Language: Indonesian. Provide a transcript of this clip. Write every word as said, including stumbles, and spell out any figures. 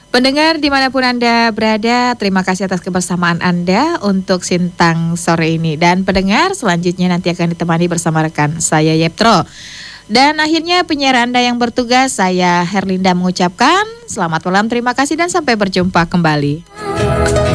Pendengar dimanapun Anda berada, terima kasih atas kebersamaan Anda untuk Sintang sore ini. Dan pendengar selanjutnya nanti akan ditemani bersama rekan saya Yeptro. Dan akhirnya penyiar Anda yang bertugas, saya Herlinda mengucapkan selamat malam, terima kasih dan sampai berjumpa kembali.